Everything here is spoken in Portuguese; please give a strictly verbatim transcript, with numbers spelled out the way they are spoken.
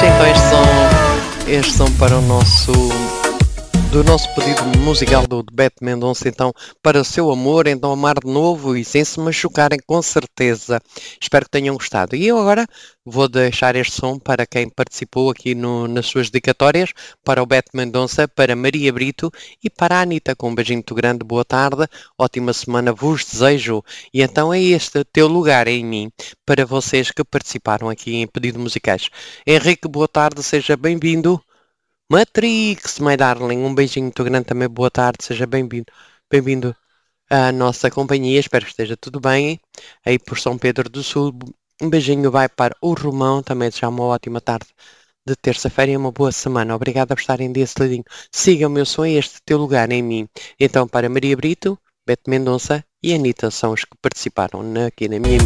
então este som, este som para o nosso, do nosso pedido musical do Beto Mendonça, então, para o seu amor, então amar de novo e sem se machucarem, com certeza. Espero que tenham gostado. E eu agora vou deixar este som para quem participou aqui no, nas suas dedicatórias, para o Beto Mendonça, para Maria Brito e para a Anitta, com um beijinho muito grande, boa tarde, ótima semana vos desejo. E então é este teu lugar em mim, para vocês que participaram aqui em pedido musicais. Henrique, boa tarde, seja bem-vindo. Matrix, my darling, um beijinho muito grande também, boa tarde, seja bem-vindo, bem-vindo à nossa companhia, espero que esteja tudo bem, aí por São Pedro do Sul, um beijinho vai para o Romão, também desejar uma ótima tarde de terça-feira e uma boa semana, obrigada por estarem desse ladinho, siga o meu sonho, este teu lugar em mim, então para Maria Brito, Beto Mendonça e Anitta são os que participaram aqui na minha